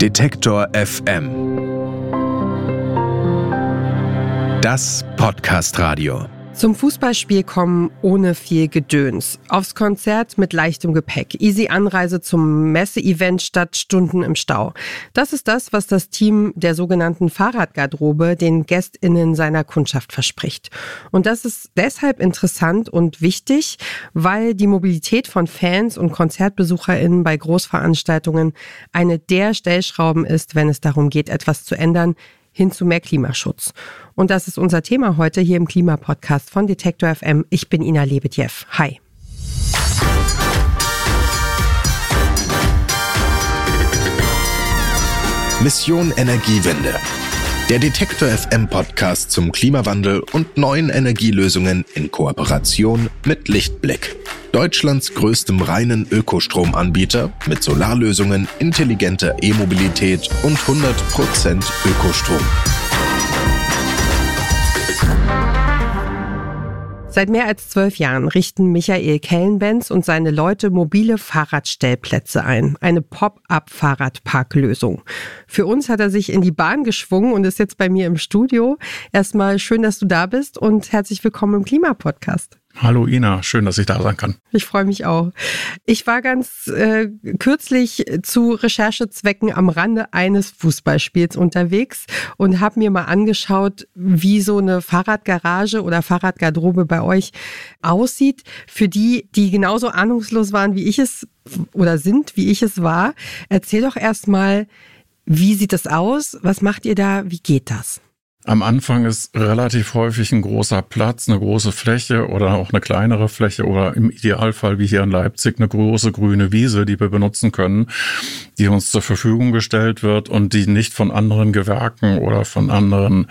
Detektor FM. Das Podcast-Radio. Zum Fußballspiel kommen ohne viel Gedöns. Aufs Konzert mit leichtem Gepäck. Easy Anreise zum Messe-Event statt Stunden im Stau. Das ist das, was das Team der sogenannten Fahrradgarderobe den GästInnen seiner Kundschaft verspricht. Und das ist deshalb interessant und wichtig, weil die Mobilität von Fans und KonzertbesucherInnen bei Großveranstaltungen eine der Stellschrauben ist, wenn es darum geht, etwas zu ändern, hin zu mehr Klimaschutz. Und das ist unser Thema heute hier im Klimapodcast von Detektor FM. Ich bin Ina Lebedjew. Hi. Mission Energiewende. Der Detektor FM Podcast zum Klimawandel und neuen Energielösungen in Kooperation mit Lichtblick. Deutschlands größtem reinen Ökostromanbieter mit Solarlösungen, intelligenter E-Mobilität und 100% Ökostrom. Seit mehr als 12 Jahren richten Michael Kellenbenz und seine Leute mobile Fahrradstellplätze ein. Eine Pop-up-Fahrradparklösung. Für uns hat er sich in die Bahn geschwungen und ist jetzt bei mir im Studio. Erstmal schön, dass du da bist und herzlich willkommen im Klimapodcast. Hallo Ina, schön, dass ich da sein kann. Ich freue mich auch. Ich war ganz kürzlich zu Recherchezwecken am Rande eines Fußballspiels unterwegs und habe mir mal angeschaut, wie so eine Fahrradgarage oder Fahrradgarderobe bei euch aussieht. Für die, die genauso ahnungslos waren, wie ich es oder sind, wie ich es war, erzähl doch erstmal, wie sieht das aus? Was macht ihr da? Wie geht das? Am Anfang ist relativ häufig ein großer Platz, eine große Fläche oder auch eine kleinere Fläche oder im Idealfall wie hier in Leipzig eine große grüne Wiese, die wir benutzen können, die uns zur Verfügung gestellt wird und die nicht von anderen Gewerken oder von anderen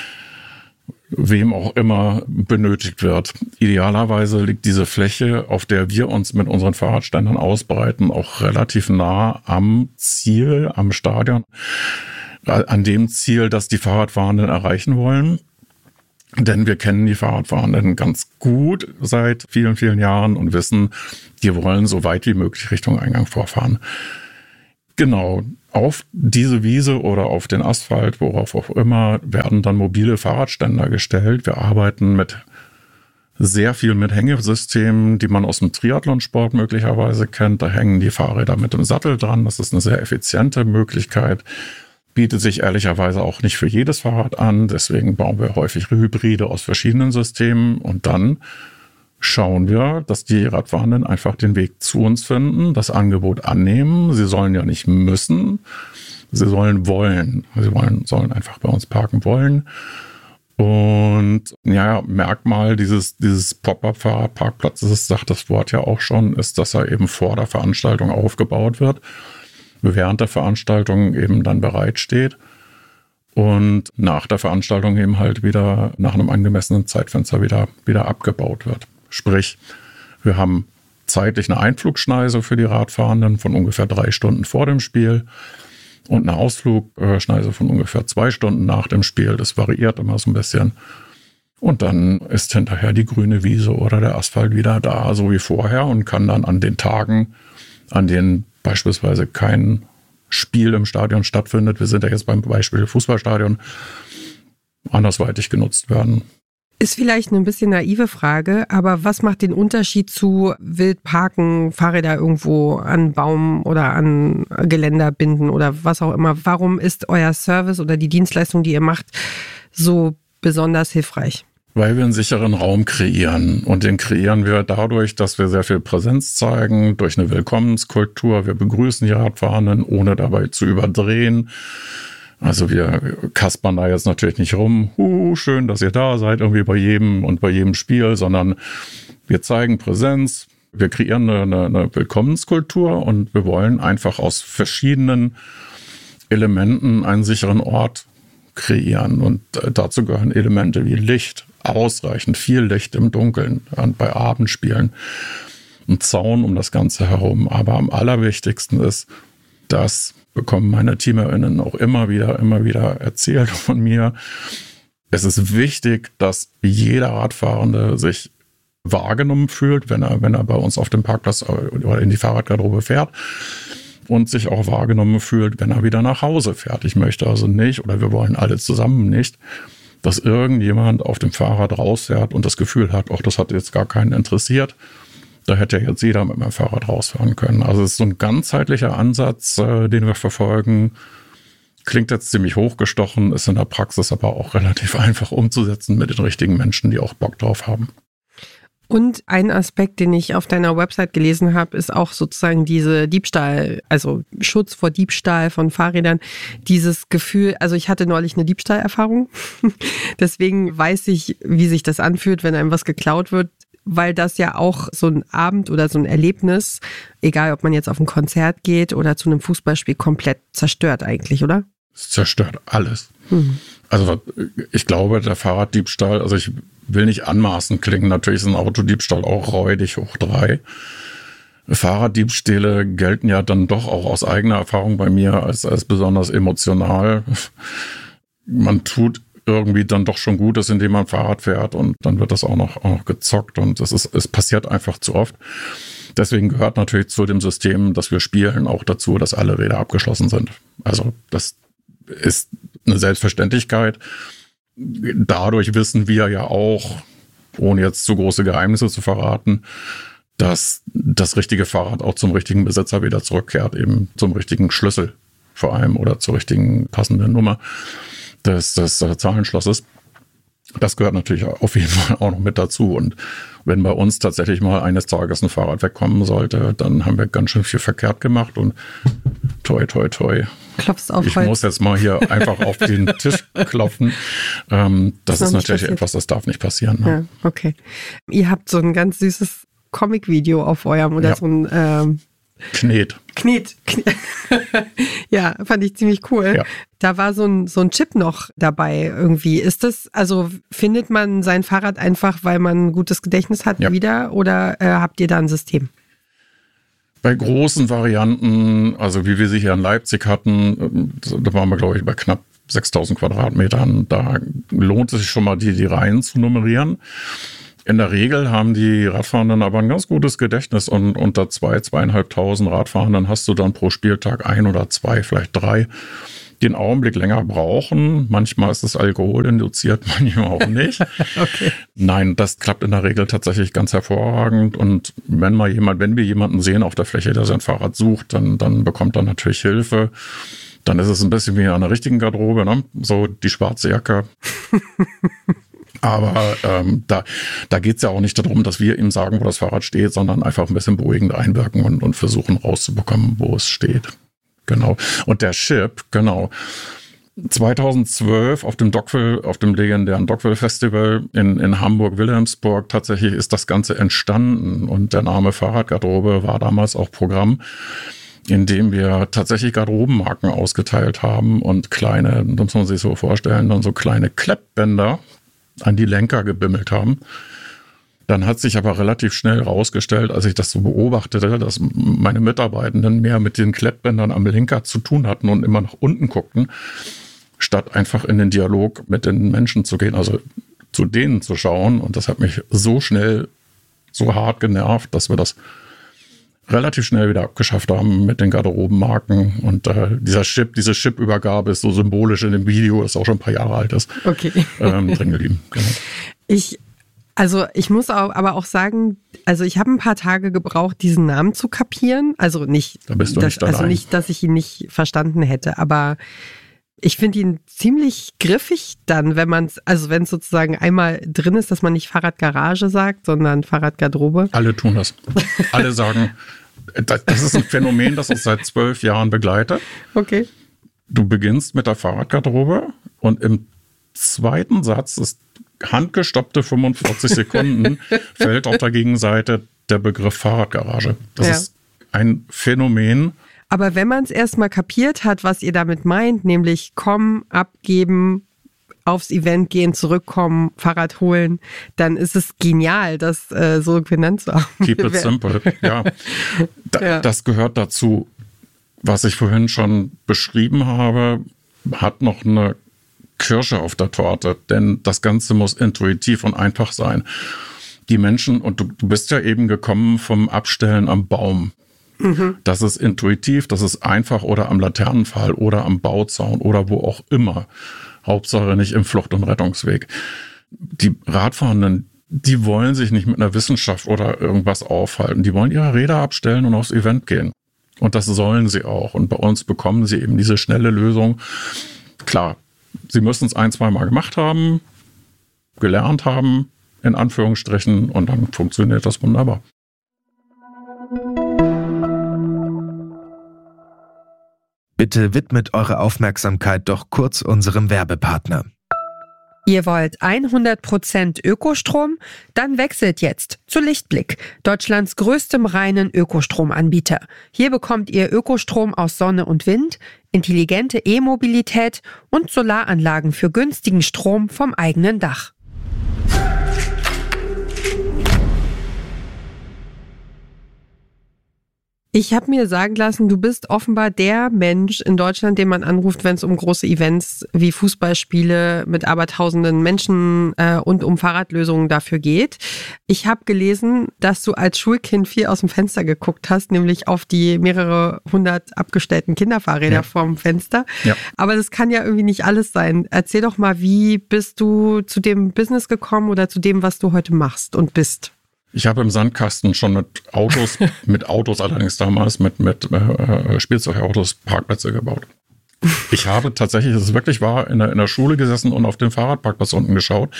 wem auch immer benötigt wird. Idealerweise liegt diese Fläche, auf der wir uns mit unseren Fahrradständern ausbreiten, auch relativ nah am Ziel, am Stadion. An dem Ziel, das die Fahrradfahrenden erreichen wollen. Denn wir kennen die Fahrradfahrenden ganz gut seit vielen, vielen Jahren und wissen, die wollen so weit wie möglich Richtung Eingang vorfahren. Genau, auf diese Wiese oder auf den Asphalt, worauf auch immer, werden dann mobile Fahrradständer gestellt. Wir arbeiten sehr viel mit Hängesystemen, die man aus dem Triathlonsport möglicherweise kennt. Da hängen die Fahrräder mit dem Sattel dran. Das ist eine sehr effiziente Möglichkeit. Bietet sich ehrlicherweise auch nicht für jedes Fahrrad an. Deswegen bauen wir häufig Hybride aus verschiedenen Systemen. Und dann schauen wir, dass die Radfahrenden einfach den Weg zu uns finden, das Angebot annehmen. Sie sollen ja nicht müssen, sie sollen wollen. Sie sollen einfach bei uns parken wollen. Und ja, Merkmal dieses Pop-up-Fahrradparkplatzes, sagt das Wort ja auch schon, ist, dass er eben vor der Veranstaltung aufgebaut wird, während der Veranstaltung eben dann bereitsteht und nach der Veranstaltung eben halt wieder nach einem angemessenen Zeitfenster wieder abgebaut wird. Sprich, wir haben zeitlich eine Einflugschneise für die Radfahrenden von ungefähr 3 Stunden vor dem Spiel und eine Ausflugschneise von ungefähr 2 Stunden nach dem Spiel. Das variiert immer so ein bisschen. Und dann ist hinterher die grüne Wiese oder der Asphalt wieder da, so wie vorher, und kann dann an den Tagen, an denen beispielsweise kein Spiel im Stadion stattfindet, wir sind ja jetzt beim Beispiel Fußballstadion, andersweitig genutzt werden. Ist vielleicht eine bisschen naive Frage, aber was macht den Unterschied zu wild parken, Fahrräder irgendwo an Baum oder an Geländer binden oder was auch immer? Warum ist euer Service oder die Dienstleistung, die ihr macht, so besonders hilfreich? Weil wir einen sicheren Raum kreieren. Und den kreieren wir dadurch, dass wir sehr viel Präsenz zeigen, durch eine Willkommenskultur. Wir begrüßen die Radfahrenden, ohne dabei zu überdrehen. Also wir kaspern da jetzt natürlich nicht rum, schön, dass ihr da seid, irgendwie bei jedem Spiel, sondern wir zeigen Präsenz. Wir kreieren eine Willkommenskultur und wir wollen einfach aus verschiedenen Elementen einen sicheren Ort kreieren. Und dazu gehören Elemente wie Licht, ausreichend viel Licht im Dunkeln, bei Abendspielen, ein Zaun um das Ganze herum. Aber am allerwichtigsten ist, das bekommen meine TeamerInnen auch immer wieder erzählt von mir. Es ist wichtig, dass jeder Radfahrende sich wahrgenommen fühlt, wenn er bei uns auf dem Parkplatz oder in die Fahrradgarderobe fährt. und sich auch wahrgenommen fühlt, wenn er wieder nach Hause fährt. Ich möchte also nicht, oder wir wollen alle zusammen nicht, dass irgendjemand auf dem Fahrrad rausfährt und das Gefühl hat, ach, das hat jetzt gar keinen interessiert. Da hätte ja jetzt jeder mit meinem Fahrrad rausfahren können. Also es ist so ein ganzheitlicher Ansatz, den wir verfolgen. Klingt jetzt ziemlich hochgestochen, ist in der Praxis aber auch relativ einfach umzusetzen mit den richtigen Menschen, die auch Bock drauf haben. Und ein Aspekt, den ich auf deiner Website gelesen habe, ist auch sozusagen diese Diebstahl, also Schutz vor Diebstahl von Fahrrädern. Dieses Gefühl, also ich hatte neulich eine Diebstahlerfahrung, deswegen weiß ich, wie sich das anfühlt, wenn einem was geklaut wird, weil das ja auch so ein Abend oder so ein Erlebnis, egal ob man jetzt auf ein Konzert geht oder zu einem Fußballspiel, komplett zerstört eigentlich, oder? Es zerstört alles. Also ich glaube, der Fahrraddiebstahl, also ich will nicht anmaßend klingen, natürlich ist ein Autodiebstahl auch räudig hoch 3. Fahrraddiebstähle gelten ja dann doch auch aus eigener Erfahrung bei mir als besonders emotional. Man tut irgendwie dann doch schon Gutes, indem man Fahrrad fährt und dann wird das auch noch gezockt und es passiert einfach zu oft. Deswegen gehört natürlich zu dem System, das wir spielen, auch dazu, dass alle Räder abgeschlossen sind. Also das ist eine Selbstverständlichkeit. Dadurch wissen wir ja auch, ohne jetzt zu große Geheimnisse zu verraten, dass das richtige Fahrrad auch zum richtigen Besitzer wieder zurückkehrt, eben zum richtigen Schlüssel vor allem oder zur richtigen passenden Nummer des Zahlenschlosses. Das gehört natürlich auf jeden Fall auch noch mit dazu. Und wenn bei uns tatsächlich mal eines Tages ein Fahrrad wegkommen sollte, dann haben wir ganz schön viel verkehrt gemacht und toi, toi, toi. Klopfst auf Ich Holz. muss jetzt mal hier einfach auf den Tisch klopfen. Das ist natürlich passiert. Etwas, das darf nicht passieren. Ne? Ja, okay. Ihr habt so ein ganz süßes Comic-Video auf eurem oder so ein Knet. Ja, fand ich ziemlich cool. Ja. Da war so ein Chip noch dabei irgendwie. Ist das, also findet man sein Fahrrad einfach, weil man ein gutes Gedächtnis hat wieder oder habt ihr da ein System? Bei großen Varianten, also wie wir sie hier in Leipzig hatten, da waren wir, glaube ich, bei knapp 6.000 Quadratmetern. Da lohnt es sich schon mal, die Reihen zu nummerieren. In der Regel haben die Radfahrenden aber ein ganz gutes Gedächtnis und unter 2.500 Radfahrenden hast du dann pro Spieltag 1 oder 2, vielleicht 3, die einen Augenblick länger brauchen. Manchmal ist es alkoholinduziert, manchmal auch nicht. Okay. Nein, das klappt in der Regel tatsächlich ganz hervorragend. Und wenn wir jemanden sehen auf der Fläche, der sein Fahrrad sucht, dann bekommt er natürlich Hilfe. Dann ist es ein bisschen wie in einer richtigen Garderobe, ne? So die schwarze Jacke. Aber da geht es ja auch nicht darum, dass wir ihm sagen, wo das Fahrrad steht, sondern einfach ein bisschen beruhigend einwirken und versuchen rauszubekommen, wo es steht. Genau. Und der Chip, genau. 2012 auf dem legendären Dockville Festival in Hamburg-Wilhelmsburg tatsächlich ist das Ganze entstanden und der Name Fahrradgarderobe war damals auch Programm, in dem wir tatsächlich Garderobenmarken ausgeteilt haben und kleine, das muss man sich so vorstellen, dann so kleine Kleppbänder an die Lenker gebimmelt haben. Dann hat sich aber relativ schnell rausgestellt, als ich das so beobachtete, dass meine Mitarbeitenden mehr mit den Klettbändern am Lenker zu tun hatten und immer nach unten guckten, statt einfach in den Dialog mit den Menschen zu gehen, also zu denen zu schauen. Und das hat mich so schnell, so hart genervt, dass wir das relativ schnell wieder abgeschafft haben mit den Garderobenmarken. Und diese Chip-Übergabe ist so symbolisch in dem Video, das auch schon ein paar Jahre alt ist, drin geblieben. Genau. Ich muss aber auch sagen, also ich habe ein paar Tage gebraucht, diesen Namen zu kapieren. Also nicht, nicht, dass ich ihn nicht verstanden hätte, aber ich finde ihn ziemlich griffig dann, wenn es sozusagen einmal drin ist, dass man nicht Fahrradgarage sagt, sondern Fahrradgarderobe. Alle tun das. Alle sagen, das ist ein Phänomen, das uns seit 12 Jahren begleitet. Okay. Du beginnst mit der Fahrradgarderobe und im zweiten Satz ist handgestoppte 45 Sekunden fällt auf der Gegenseite der Begriff Fahrradgarage. Das ist ein Phänomen. Aber wenn man es erstmal kapiert hat, was ihr damit meint, nämlich kommen, abgeben, aufs Event gehen, zurückkommen, Fahrrad holen, dann ist es genial, das so genannt zu haben. Keep it simple, ja. Das gehört dazu. Was ich vorhin schon beschrieben habe, hat noch eine Kirsche auf der Torte, denn das Ganze muss intuitiv und einfach sein. Die Menschen, und du bist ja eben gekommen vom Abstellen am Baum. Das ist intuitiv, das ist einfach oder am Laternenpfahl oder am Bauzaun oder wo auch immer. Hauptsache nicht im Flucht- und Rettungsweg. Die Radfahrenden, die wollen sich nicht mit einer Wissenschaft oder irgendwas aufhalten. Die wollen ihre Räder abstellen und aufs Event gehen. Und das sollen sie auch. Und bei uns bekommen sie eben diese schnelle Lösung. Klar, sie müssen es 1-2 Mal gemacht haben, gelernt haben, in Anführungsstrichen, und dann funktioniert das wunderbar. Bitte widmet eure Aufmerksamkeit doch kurz unserem Werbepartner. Ihr wollt 100% Ökostrom? Dann wechselt jetzt zu Lichtblick, Deutschlands größtem reinen Ökostromanbieter. Hier bekommt ihr Ökostrom aus Sonne und Wind, intelligente E-Mobilität und Solaranlagen für günstigen Strom vom eigenen Dach. Ich habe mir sagen lassen, du bist offenbar der Mensch in Deutschland, den man anruft, wenn es um große Events wie Fußballspiele mit abertausenden Menschen und um Fahrradlösungen dafür geht. Ich habe gelesen, dass du als Schulkind viel aus dem Fenster geguckt hast, nämlich auf die mehrere hundert abgestellten Kinderfahrräder vorm Fenster. Ja. Aber das kann ja irgendwie nicht alles sein. Erzähl doch mal, wie bist du zu dem Business gekommen oder zu dem, was du heute machst und bist? Ich habe im Sandkasten schon mit Autos allerdings damals, mit Spielzeugautos Parkplätze gebaut. Ich habe tatsächlich, das ist wirklich wahr, in der Schule gesessen und auf den Fahrradparkplatz unten geschaut.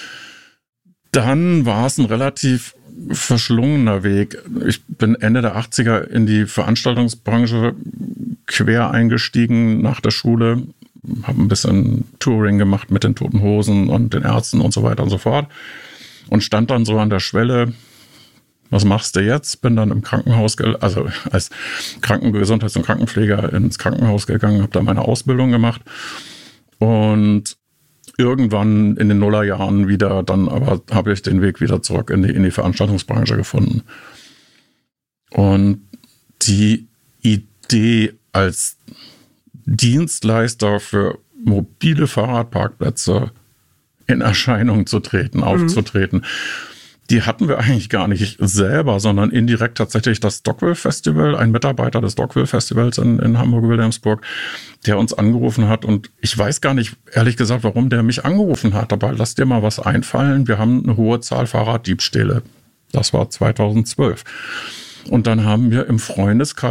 Dann war es ein relativ verschlungener Weg. Ich bin Ende der 80er in die Veranstaltungsbranche quer eingestiegen nach der Schule, habe ein bisschen Touring gemacht mit den Toten Hosen und den Ärzten und so weiter und so fort. Und stand dann so an der Schwelle, was machst du jetzt? Bin dann im Krankenhaus, also als Gesundheits- und Krankenpfleger ins Krankenhaus gegangen, habe da meine Ausbildung gemacht. Und irgendwann in den Nullerjahren wieder, dann aber habe ich den Weg wieder zurück in die Veranstaltungsbranche gefunden. Und die Idee als Dienstleister für mobile Fahrradparkplätze in Erscheinung zu treten, aufzutreten. Die hatten wir eigentlich gar nicht selber, sondern indirekt tatsächlich das Stockwell Festival, ein Mitarbeiter des Stockwell Festivals in Hamburg-Wilhelmsburg, der uns angerufen hat. Und ich weiß gar nicht, ehrlich gesagt, warum der mich angerufen hat. Aber lass dir mal was einfallen. Wir haben eine hohe Zahl Fahrraddiebstähle. Das war 2012. Und dann haben wir im Freundeskreis